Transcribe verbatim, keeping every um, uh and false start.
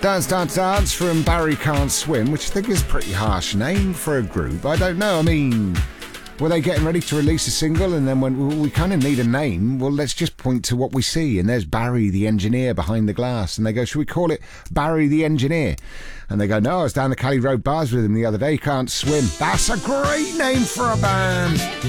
Dance Dance Dance from Barry Can't Swim, which I think is a pretty harsh name for a group. I don't know, I mean, were they getting ready to release a single and then went, well, we kind of need a name, well, let's just point to what we see, and there's Barry the engineer behind the glass, and they go, should we call it Barry the Engineer? And they go, no, I was down the Cali Road bars with him the other day, he can't swim. That's a great name for a band.